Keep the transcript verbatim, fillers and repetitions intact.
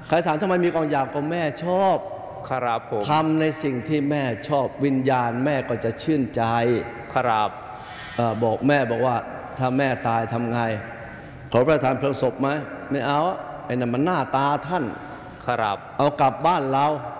ใครถามทำไมมีความอยากก็แม่ชอบครับผมทำในสิ่งที่แม่ชอบวิญญาณแม่ก็จะชื่นใจครับบอกแม่บอกว่าถ้าแม่ตายทำไงขอพระทานเพลิงศพไหมไม่เอาไอ้นั่นมันหน้าตาท่านครับเอากลับบ้านเรา